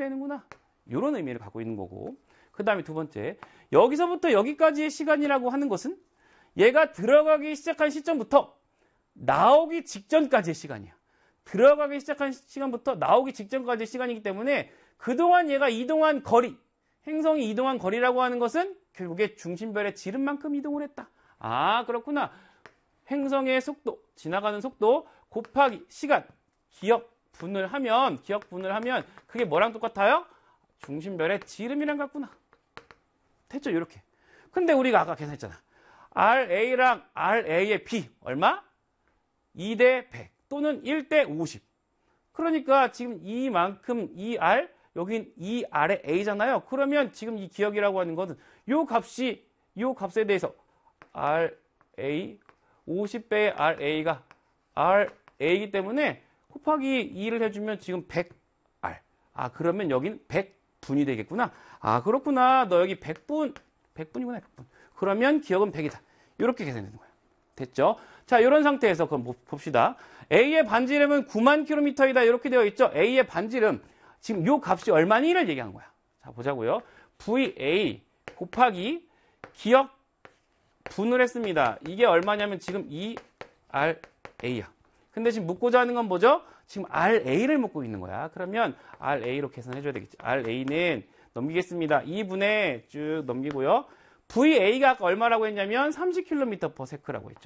되는구나. 이런 의미를 갖고 있는 거고. 그 다음에 두 번째, 여기서부터 여기까지의 시간이라고 하는 것은 얘가 들어가기 시작한 시점부터 나오기 직전까지의 시간이야. 들어가기 시작한 시간부터 나오기 직전까지의 시간이기 때문에 그동안 얘가 이동한 거리, 행성이 이동한 거리라고 하는 것은 결국에 중심별의 지름만큼 이동을 했다. 아, 그렇구나. 행성의 속도, 지나가는 속도 곱하기 시간, 기억분을 하면 그게 뭐랑 똑같아요? 중심별의 지름이랑 같구나. 됐죠? 이렇게. 근데 우리가 아까 계산했잖아. RA랑 RA의 B 얼마? 2대 100 또는 1대 50. 그러니까 지금 이만큼 ER, 여긴 ER의 A잖아요. 그러면 지금 이 기억이라고 하는 것은 요 값에 대해서 RA 50배의 RA가 RA이기 때문에 곱하기 2를 해주면 지금 100R. 아, 그러면 여긴 100분이 되겠구나. 아, 그렇구나. 너 여기 100분이구나. 100분. 그러면 기억은 100이다. 이렇게 계산되는 거예요. 됐죠? 자, 이런 상태에서 그럼 봅시다. A의 반지름은 9만 킬로미터이다. 이렇게 되어 있죠? A의 반지름. 지금 요 값이 얼마니를 얘기하는 거야. 자, 보자고요. VA 곱하기 기억 분을 했습니다. 이게 얼마냐면 지금 RA야. 근데 지금 묻고자 하는 건 뭐죠? 지금 RA를 묻고 있는 거야. 그러면 RA로 계산해줘야 되겠지. RA는 넘기겠습니다. 2분의 쭉 넘기고요. VA가 아까 얼마라고 했냐면 30km/s라고 했죠.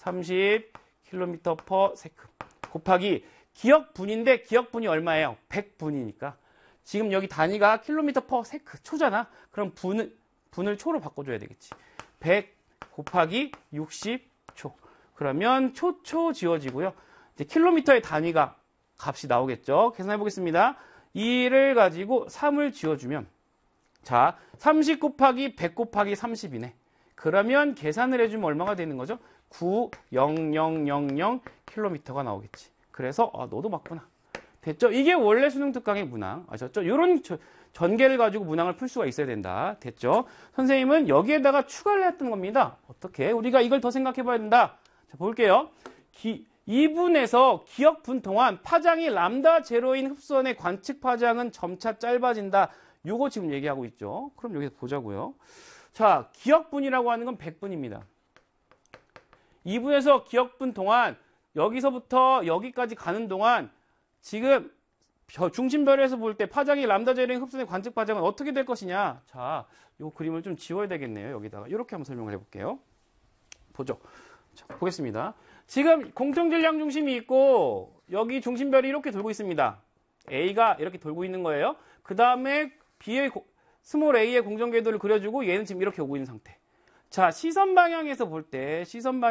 30km/s 곱하기 기억분인데 기억분이 얼마예요? 100분이니까. 지금 여기 단위가 km/s 초잖아. 그럼 분을 초로 바꿔줘야 되겠지. 100 곱하기 60초. 그러면 초 지워지고요. 이제 킬로미터의 단위가 값이 나오겠죠. 계산해 보겠습니다. 2를 가지고 3을 지워주면 자, 30 곱하기 100 곱하기 30이네. 그러면 계산을 해주면 얼마가 되는 거죠? 90000km가 나오겠지. 그래서 너도 맞구나. 됐죠? 이게 원래 수능 특강의 문항. 아셨죠? 이런 전개를 가지고 문항을 풀 수가 있어야 된다. 됐죠? 선생님은 여기에다가 추가를 했던 겁니다. 어떻게? 우리가 이걸 더 생각해 봐야 된다. 자, 볼게요. 2분에서 기억분 동안 파장이 람다 제로인 흡수원의 관측 파장은 점차 짧아진다. 요거 지금 얘기하고 있죠. 그럼 여기서 보자고요. 자, 기억분이라고 하는 건 100분입니다. 2분에서 기억분 동안 여기서부터 여기까지 가는 동안 지금 중심별에서 볼 때 파장이 람다 제로인 흡수원의 관측 파장은 어떻게 될 것이냐. 자, 요 그림을 좀 지워야 되겠네요. 여기다가 이렇게 한번 설명을 해볼게요. 보죠. 자, 보겠습니다. 지금 공통질량 중심이 있고 여기 중심별이 이렇게 돌고 있습니다. A가 이렇게 돌고 있는 거예요. 그 다음에 B의 스몰 a의 공전궤도를 그려주고 얘는 지금 이렇게 오고 있는 상태. 자, 시선 방향에서 볼 때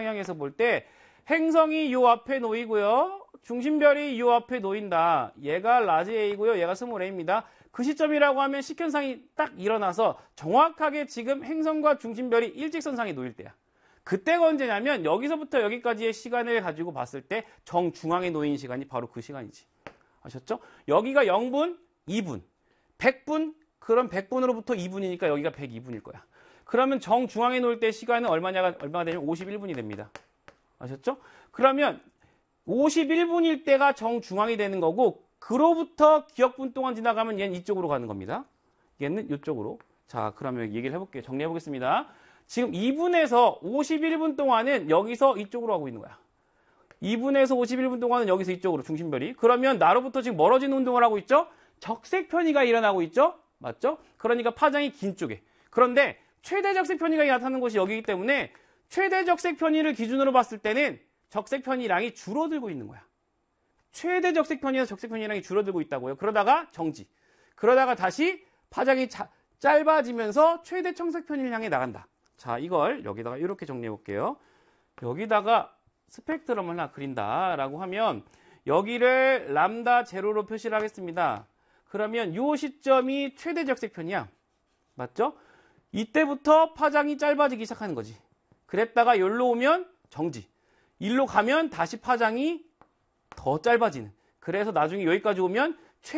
행성이 요 앞에 놓이고요. 중심별이 요 앞에 놓인다. 얘가 라지 A고요. 얘가 스몰 a입니다. 그 시점이라고 하면 식현상이 딱 일어나서 정확하게 지금 행성과 중심별이 일직선상에 놓일 때야. 그때가 언제냐면 여기서부터 여기까지의 시간을 가지고 봤을 때 정중앙에 놓인 시간이 바로 그 시간이지. 아셨죠? 여기가 0분, 2분, 100분, 그럼 100분으로부터 2분이니까 여기가 102분일 거야. 그러면 정중앙에 놓을 때 시간은 얼마가 되냐면 51분이 됩니다. 아셨죠? 그러면 51분일 때가 정중앙이 되는 거고 그로부터 기억분 동안 지나가면 얘는 이쪽으로 가는 겁니다. 얘는 이쪽으로. 자, 그러면 얘기를 해볼게요. 정리해 보겠습니다. 지금 2분에서 51분 동안은 여기서 이쪽으로 가고 있는 거야. 2분에서 51분 동안은 여기서 이쪽으로 중심별이. 그러면 나로부터 지금 멀어지는 운동을 하고 있죠? 적색 편의가 일어나고 있죠? 맞죠? 그러니까 파장이 긴 쪽에. 그런데 최대 적색 편의가 나타나는 곳이 여기이기 때문에 최대 적색 편의를 기준으로 봤을 때는 적색 편의량이 줄어들고 있는 거야. 최대 적색 편의에서 적색 편의량이 줄어들고 있다고요. 그러다가 정지. 그러다가 다시 파장이 짧아지면서 최대 청색 편의를 향해 나간다. 자, 이걸 여기다가 이렇게 정리해 볼게요. 여기다가 스펙트럼을 하나 그린다라고 하면 여기를 람다 제로로 표시를 하겠습니다. 그러면 이 시점이 최대 적색편이야. 맞죠? 이때부터 파장이 짧아지기 시작하는 거지. 그랬다가 여기로 오면 정지. 일로 가면 다시 파장이 더 짧아지는. 그래서 나중에 여기까지 오면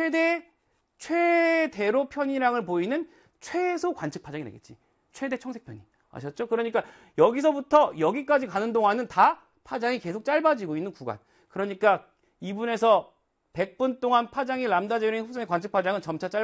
최대로 편의량을 보이는 최소 관측 파장이 되겠지. 최대 청색 편의. 아셨죠? 그러니까 여기서부터 여기까지 가는 동안은 다 파장이 계속 짧아지고 있는 구간. 그러니까 2분에서 100분 동안 파장이 람다 제로인 흡수의 관측 파장은 점차